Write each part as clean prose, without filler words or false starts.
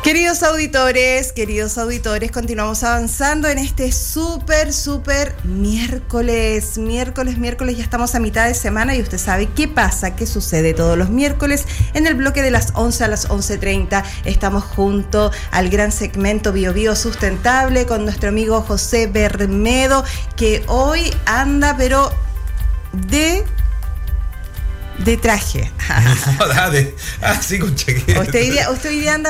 Queridos auditores, continuamos avanzando en este súper miércoles, ya estamos a mitad de semana y usted sabe qué pasa, qué sucede todos los miércoles en el bloque de las 11 a las 11:30. Estamos junto al gran segmento Bio Bio Sustentable con nuestro amigo José Bermedo, que hoy anda pero de traje. Sí, con chaqueta. Usted hoy día anda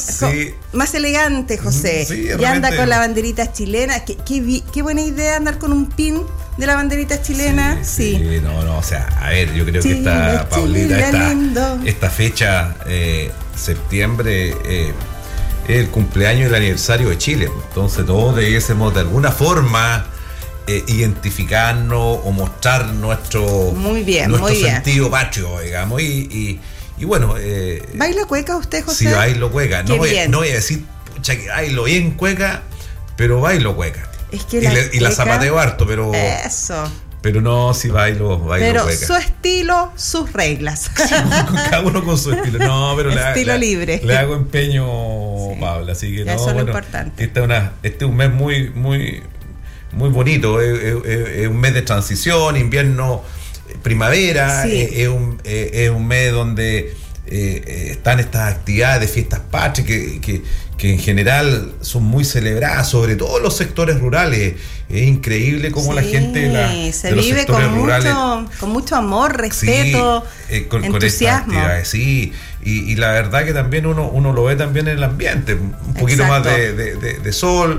más elegante, José. Sí, ya anda con la banderita chilena. Qué buena idea andar con un pin de la banderita chilena. Sí. No, o sea, a ver, yo creo Chile, que esta, Paulita, Chile, esta fecha, septiembre, es el cumpleaños y el aniversario de Chile. Entonces todos debiésemos de alguna forma identificarnos o mostrar nuestro sentido patrio, digamos, y bueno. ¿Baila cueca usted, José? Sí, bailo cueca. No voy a decir, pucha, que bailo bien cueca, pero bailo cueca. Es que y la zapateo harto, pero. Eso. Pero no, si bailo pero cueca. Su estilo, sus reglas. Cada uno con su estilo. No, pero estilo libre. Le hago empeño, sí. Paula, así que eso es lo importante. Este es un mes muy bonito, es un mes de transición, invierno, primavera, sí. Es un mes donde están estas actividades de fiestas patrias que en general son muy celebradas, sobre todo en los sectores rurales. Es increíble cómo la gente se de los vive sectores rurales con mucho amor, respeto, con entusiasmo. estas actividades, sí. Y la verdad que también uno lo ve también en el ambiente, un poquito Exacto. más de sol,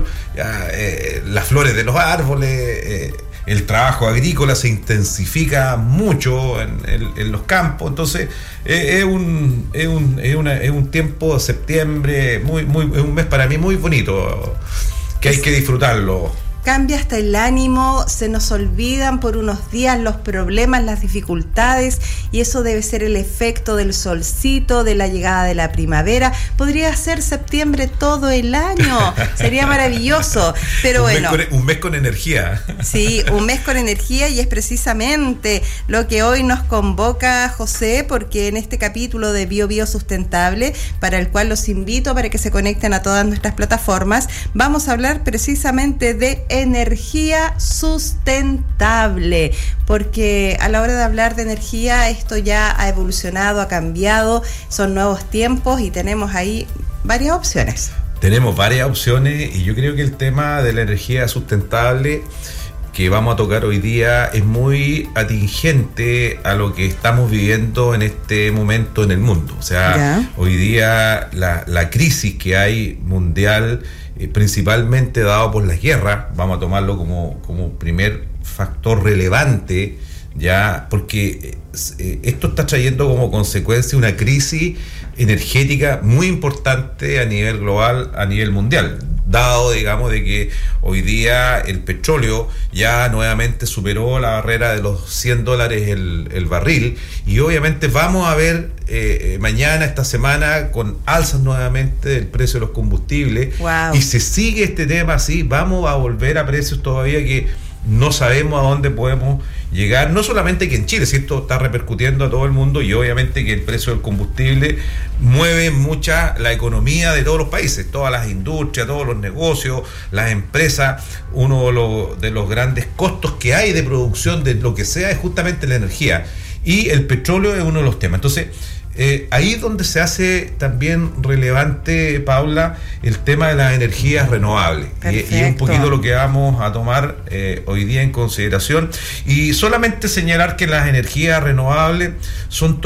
las flores de los árboles, el trabajo agrícola se intensifica mucho en los campos. Entonces es un tiempo, septiembre, es un mes para mí muy bonito, que hay que disfrutarlo. Cambia hasta el ánimo, se nos olvidan por unos días los problemas, las dificultades, y eso debe ser el efecto del solcito, de la llegada de la primavera. Podría ser septiembre todo el año, sería maravilloso, pero un mes con energía. Sí, un mes con energía, y es precisamente lo que hoy nos convoca José, porque en este capítulo de Bio Bio Sustentable, para el cual los invito para que se conecten a todas nuestras plataformas, vamos a hablar precisamente de energía sustentable, porque a la hora de hablar de energía esto ya ha evolucionado, ha cambiado, son nuevos tiempos y tenemos ahí varias opciones. Tenemos varias opciones y yo creo que el tema de la energía sustentable que vamos a tocar hoy día es muy atingente a lo que estamos viviendo en este momento en el mundo. O sea, hoy día la crisis que hay mundial, principalmente dado por las guerras, vamos a tomarlo como primer factor relevante, ya, porque esto está trayendo como consecuencia una crisis energética muy importante a nivel global, a nivel mundial, dado, digamos, de que hoy día el petróleo ya nuevamente superó la barrera de los $100 el barril, y obviamente vamos a ver mañana, esta semana, con alzas nuevamente del precio de los combustibles. Wow. Y si sigue este tema así, vamos a volver a precios todavía que no sabemos a dónde podemos llegar, no solamente que en Chile, si esto está repercutiendo a todo el mundo, y obviamente que el precio del combustible mueve mucha la economía de todos los países, todas las industrias, todos los negocios, las empresas. Uno de los grandes costos que hay de producción de lo que sea es justamente la energía, y el petróleo es uno de los temas. Entonces ahí es donde se hace también relevante, Paula, el tema de las energías renovables, y un poquito lo que vamos a tomar hoy día en consideración, y solamente señalar que las energías renovables son